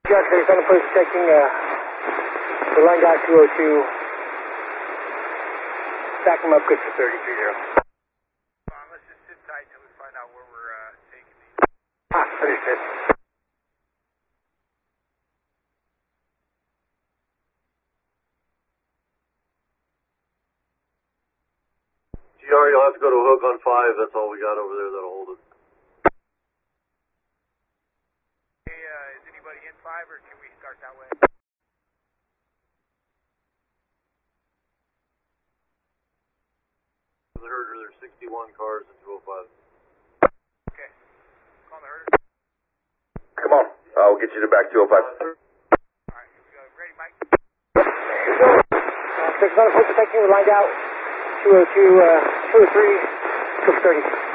Jackson, he's on the place checking the line guy 202. Back him up, good for 3030. Let's just sit tight till we find out where we're taking these. Understood. GR, you'll have to go to a hook on 5. That's all we got over there that'll hold it. Hey, is anybody in 5 or can we start that way? The herder, there's 61 cars and 205. Okay. Call the herder. Come on, I'll get you to back 205. Alright, ready, Mike? 6 on the place checking the line out 202, 203, good for 30.